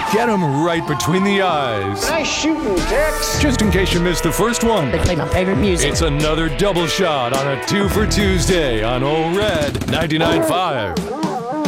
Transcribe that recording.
Get him right between the eyes. Nice shooting, Tex. Just in case you missed the first one. They play my favorite music. It's another double shot on a 2 for Tuesday on Old Red 99.5.